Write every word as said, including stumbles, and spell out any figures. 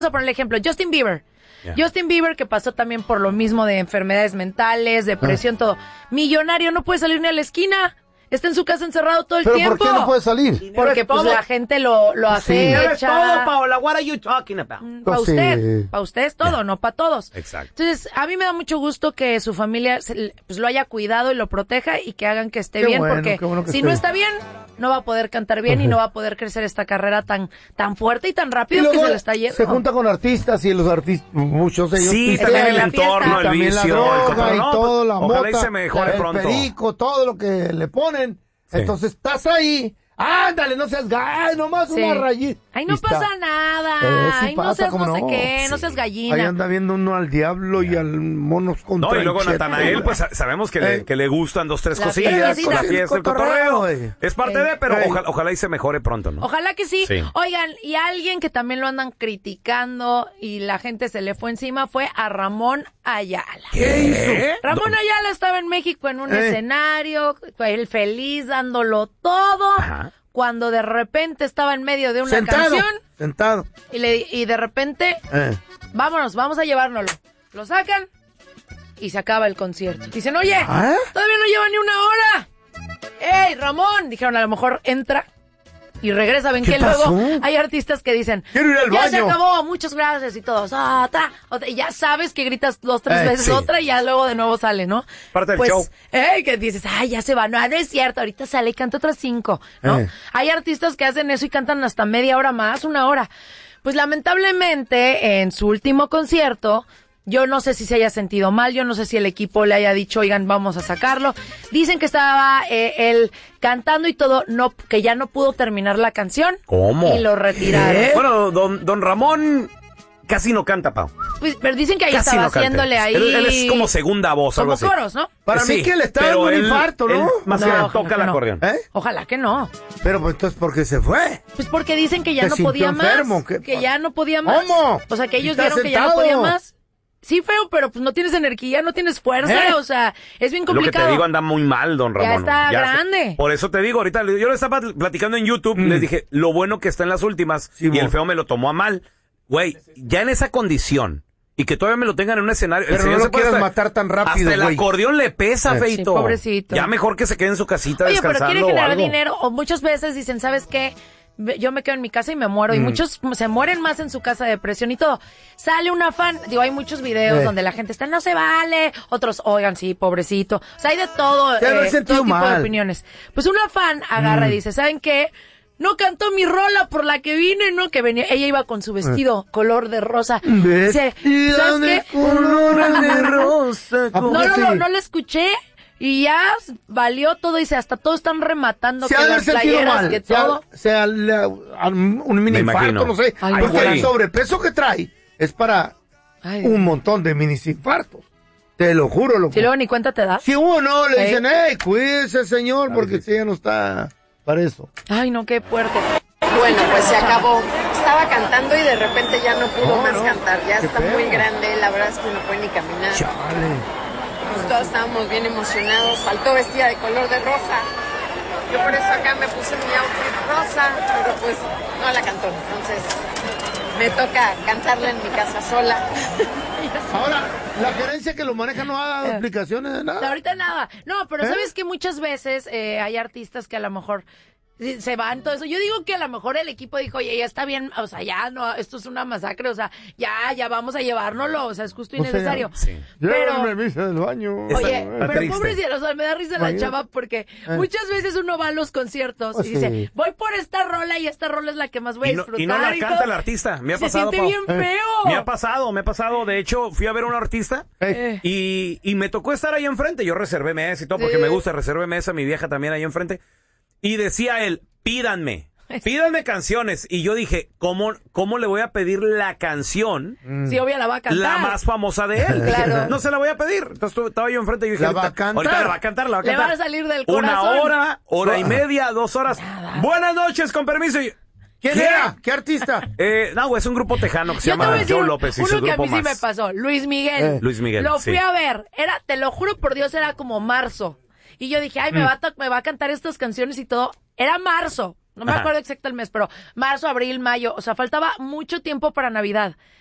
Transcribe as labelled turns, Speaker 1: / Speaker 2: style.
Speaker 1: a poner el ejemplo, Justin Bieber.
Speaker 2: Yeah.
Speaker 1: Justin Bieber, que pasó también por lo mismo de enfermedades mentales, depresión, ah. todo. Millonario, no puede salir ni a la esquina. Está en su casa encerrado todo el
Speaker 3: ¿Pero
Speaker 1: tiempo.
Speaker 3: por qué no puede salir?
Speaker 1: Porque pues la gente lo, lo acecha.
Speaker 2: Sí. todo, Paola. What are you talking about?
Speaker 1: Para
Speaker 3: Oh,
Speaker 1: usted.
Speaker 3: sí.
Speaker 1: Para usted es todo, yeah. no para todos.
Speaker 2: Exacto.
Speaker 1: Entonces, a mí me da mucho gusto que su familia pues, lo haya cuidado y lo proteja y que hagan que esté
Speaker 3: qué
Speaker 1: bien.
Speaker 3: Bueno,
Speaker 1: porque
Speaker 3: bueno
Speaker 1: si
Speaker 3: esté.
Speaker 1: no está bien, no va a poder cantar bien uh-huh. y no va a poder crecer esta carrera tan tan fuerte y tan rápido que se le está yendo.
Speaker 3: Se junta con artistas y los artistas, muchos de ellos.
Speaker 2: Sí, también el entorno, el vicio,
Speaker 3: la droga,
Speaker 2: el control,
Speaker 3: y
Speaker 2: no,
Speaker 3: todo, la
Speaker 2: ojalá
Speaker 3: mota,
Speaker 2: y se mejore
Speaker 3: el
Speaker 2: pronto.
Speaker 3: perico, todo lo que le ponen. Sí. Entonces estás ahí, ándale, no seas gay, nomás sí. una rayita.
Speaker 1: Ay, no pasa nada, eh, sí Ay, no
Speaker 3: pasa,
Speaker 1: seas no, no sé qué,
Speaker 3: sí.
Speaker 1: no seas gallina.
Speaker 3: Ahí anda viendo uno al diablo y al monos con
Speaker 2: No, y luego Natanael, pues sabemos que, eh. le, que le gustan dos, tres la cosillas, con la fiesta, el cotorreo. Eh. Es parte eh. de, pero eh. ojalá, ojalá y se mejore pronto, ¿no?
Speaker 1: Ojalá que sí. sí. Oigan, y alguien que también lo andan criticando y la gente se le fue encima fue a Ramón Ayala.
Speaker 3: ¿Qué hizo?
Speaker 1: Ramón Ayala estaba en México en un eh. escenario, él feliz, dándolo todo. Ajá. Cuando de repente estaba en medio de una
Speaker 3: sentado,
Speaker 1: canción.
Speaker 3: Sentado.
Speaker 1: Y, le, y de repente, eh. vámonos, vamos a llevárnoslo. Lo sacan y se acaba el concierto. Dicen, oye, ¿eh? todavía no lleva ni una hora. ¡Ey, Ramón! Dijeron, a lo mejor entra y regresa. Ven que pasó? Luego hay artistas que dicen,
Speaker 3: quiero ir al
Speaker 1: ya
Speaker 3: baño.
Speaker 1: Se acabó, muchas gracias y todos. Otra, otra. Y ya sabes que gritas dos, tres eh, veces sí. otra y ya luego de nuevo sale, ¿no?
Speaker 2: Parte del
Speaker 1: pues,
Speaker 2: show.
Speaker 1: Eh, que dices, ay, ya se va. No, no es cierto, ahorita sale y canta otras cinco, ¿no? Eh. Hay artistas que hacen eso y cantan hasta media hora más, una hora. Pues lamentablemente, en su último concierto, yo no sé si se haya sentido mal, yo no sé si el equipo le haya dicho, oigan, vamos a sacarlo. Dicen que estaba eh, él cantando y todo, no, que ya no pudo terminar la canción.
Speaker 2: ¿Cómo?
Speaker 1: Y lo retiraron.
Speaker 2: ¿Eh? Bueno, don, don Ramón casi no canta, Pau.
Speaker 1: Pues, pero dicen que ahí
Speaker 2: casi
Speaker 1: estaba
Speaker 2: no
Speaker 1: haciéndole ahí.
Speaker 2: Él, él es como segunda voz,
Speaker 1: como
Speaker 2: algo así.
Speaker 1: coros, ¿no?
Speaker 3: Para
Speaker 2: sí,
Speaker 3: mí que le está dando un infarto, ¿no?
Speaker 2: Él, más
Speaker 1: no,
Speaker 2: bien toca el
Speaker 1: no.
Speaker 2: acordeón.
Speaker 3: ¿Eh?
Speaker 1: Ojalá que no.
Speaker 3: Pero pues entonces, ¿por qué se fue?
Speaker 1: Pues porque dicen que ya
Speaker 3: ¿Se
Speaker 1: no
Speaker 3: sintió
Speaker 1: podía
Speaker 3: enfermo?
Speaker 1: más.
Speaker 3: ¿Qué?
Speaker 1: Que ya no podía más.
Speaker 3: ¿Cómo?
Speaker 1: O sea, que ellos
Speaker 3: ¿Está
Speaker 1: vieron que
Speaker 3: sentado?
Speaker 1: ya no podía más. Sí, feo, pero pues no tienes energía, no tienes fuerza, ¿Eh? O sea, es bien complicado.
Speaker 2: Lo que te digo, anda muy mal, don Ramón.
Speaker 1: Ya está
Speaker 2: ya
Speaker 1: grande.
Speaker 2: Está. Por eso te digo, ahorita yo lo estaba platicando en YouTube, mm. les dije, lo bueno que está en las últimas, sí, y bueno. el feo me lo tomó a mal. Güey, ya en esa condición, y que todavía me lo tengan en un escenario.
Speaker 3: Pero
Speaker 2: el
Speaker 3: no
Speaker 2: se
Speaker 3: lo quieras
Speaker 2: hasta,
Speaker 3: matar tan rápido,
Speaker 2: hasta el
Speaker 3: güey.
Speaker 2: acordeón le pesa,
Speaker 3: sí,
Speaker 2: feito.
Speaker 1: Sí, pobrecito.
Speaker 2: Ya mejor que se quede en su casita
Speaker 1: Oye,
Speaker 2: descansando
Speaker 1: pero quiere generar
Speaker 2: o algo.
Speaker 1: dinero, o muchas veces dicen, ¿sabes qué? Yo me quedo en mi casa y me muero. Mm. Y muchos se mueren más en su casa de depresión y todo. Sale una fan, digo, hay muchos videos eh. donde la gente está, no se vale. Otros, oigan, sí, pobrecito. O sea, hay de todo,
Speaker 3: ya
Speaker 1: eh,
Speaker 3: no
Speaker 1: todo tipo
Speaker 3: mal.
Speaker 1: de opiniones. Pues una fan agarra mm. y dice, ¿saben qué? No cantó mi rola por la que vine, ¿no? Que venía, ella iba con su vestido eh. color de rosa. Dice, ¿sabes qué?
Speaker 3: Color de rosa.
Speaker 1: No, no, no, no la escuché. Y ya valió todo, dice, hasta todos están rematando
Speaker 3: se
Speaker 1: que las playeras, mal. que
Speaker 3: sea,
Speaker 1: todo.
Speaker 3: Sea la, un mini infarto, no sé.
Speaker 1: Ay,
Speaker 3: porque
Speaker 1: güey.
Speaker 3: el sobrepeso que trae es para Ay, un montón de mini infartos. Te lo juro, loco.
Speaker 1: Si luego ni cuenta te das.
Speaker 3: Si uno le dicen, hey, cuídese, señor, Ay, porque si ya no está para eso.
Speaker 1: Ay, no, qué fuerte.
Speaker 4: Bueno, pues se acabó. Estaba cantando y de repente ya no pudo
Speaker 3: no,
Speaker 4: más
Speaker 3: no.
Speaker 4: cantar. Ya
Speaker 3: Qué
Speaker 4: está
Speaker 3: feo.
Speaker 4: muy grande, la verdad es que no puede ni caminar.
Speaker 3: Chale.
Speaker 4: Pues todos estábamos bien emocionados. Faltó vestida de color de rosa. Yo por eso acá me puse mi outfit rosa, pero pues no la cantó. Entonces me toca cantarla en mi casa sola.
Speaker 3: Ahora, la gerencia que lo maneja no ha dado explicaciones de nada.
Speaker 1: Ahorita nada. No, pero
Speaker 3: ¿Eh?
Speaker 1: sabes que muchas veces eh, hay artistas que a lo mejor se van, todo eso. Yo digo que a lo mejor el equipo dijo, oye, ya está bien, o sea, ya no, esto es una masacre, o sea, ya, ya vamos a llevárnoslo, o sea, es justo y necesario.
Speaker 3: O sea, sí.
Speaker 1: Pero,
Speaker 3: me visa del baño.
Speaker 1: Oye,
Speaker 2: Está
Speaker 1: pero
Speaker 2: triste.
Speaker 1: pobrecita, o sea, me da risa la chava porque
Speaker 3: Eh.
Speaker 1: muchas veces uno va a los conciertos
Speaker 3: Oh,
Speaker 1: y dice,
Speaker 3: sí.
Speaker 1: voy por esta rola y esta rola es la que más voy a
Speaker 2: Y no,
Speaker 1: disfrutar.
Speaker 2: y no la
Speaker 1: y
Speaker 2: canta
Speaker 1: todo.
Speaker 2: el artista. Me ha
Speaker 1: Se
Speaker 2: pasado,
Speaker 1: siente
Speaker 2: Pau.
Speaker 1: bien feo.
Speaker 2: Me ha pasado, me ha pasado. De hecho, fui a ver a un artista
Speaker 3: Eh.
Speaker 2: y, y me tocó estar ahí enfrente. Yo reservé mesa y todo porque
Speaker 1: Sí.
Speaker 2: me gusta. Reservé mesa, mi vieja también ahí enfrente. Y decía él, pídanme. Pídanme canciones. Y yo dije, ¿cómo, cómo le voy a pedir la canción?
Speaker 1: Sí, obvio la va a cantar.
Speaker 2: La más famosa de él.
Speaker 1: Claro.
Speaker 2: No se la voy a pedir. Entonces tu- estaba yo enfrente y dije,
Speaker 3: La va a
Speaker 2: ahorita,
Speaker 3: cantar.
Speaker 2: ahorita la va a cantar, la va a
Speaker 1: Le
Speaker 2: cantar.
Speaker 1: va a salir del
Speaker 2: Una
Speaker 1: corazón.
Speaker 2: hora, hora y
Speaker 3: Ah.
Speaker 2: media, dos horas.
Speaker 1: Nada.
Speaker 2: Buenas noches, con permiso. Y-
Speaker 3: ¿Quién
Speaker 2: ¿Qué?
Speaker 3: era? ¿Qué artista?
Speaker 2: Eh, no, es un grupo tejano que se
Speaker 1: Yo te voy a
Speaker 2: llama
Speaker 1: decir
Speaker 2: Joe
Speaker 1: un-
Speaker 2: López y
Speaker 1: uno
Speaker 2: su
Speaker 1: que a
Speaker 2: grupo
Speaker 1: mí sí
Speaker 2: más.
Speaker 1: me pasó, Luis Miguel.
Speaker 3: Eh.
Speaker 2: Luis Miguel,
Speaker 1: Lo
Speaker 2: sí.
Speaker 1: fui a ver, era, te lo juro por Dios, era como marzo. Y yo dije, ay, me,
Speaker 2: Mm.
Speaker 1: va a to- me va a cantar estas canciones y todo. Era marzo. No me
Speaker 2: Ajá.
Speaker 1: acuerdo exacto el mes, pero marzo, abril, mayo. O sea, faltaba mucho tiempo para Navidad.